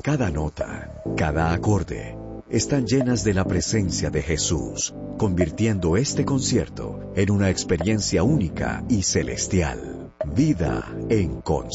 Cada nota, cada acorde, están llenas de la presencia de Jesús, convirtiendo este concierto en una experiencia única y celestial. Vida en concierto.